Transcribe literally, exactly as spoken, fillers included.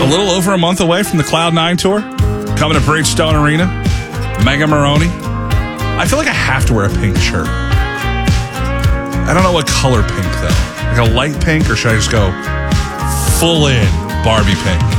a little over a month away from the Cloud nine tour. Coming to Bridgestone Arena. Mega Maroney. I feel like I have to wear a pink shirt. I don't know what color pink, though. Like a light pink, or should I just go full in Barbie pink?